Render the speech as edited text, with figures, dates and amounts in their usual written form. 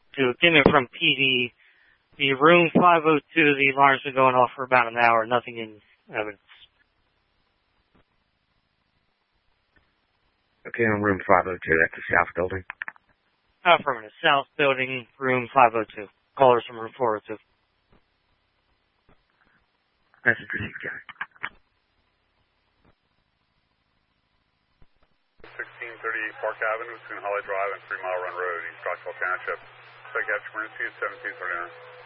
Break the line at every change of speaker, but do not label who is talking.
to came in from PD. The room 502, the alarm's been going off for about an hour, nothing in evidence.
Okay, on room 502, that's the south building.
Affirmative. South building, room 502. Callers from room 402.
Message received, Jerry.
1638 Park Avenue between Holly Drive and 3 Mile Run Road, East Rockville Township. Psychiatric emergency at 1739.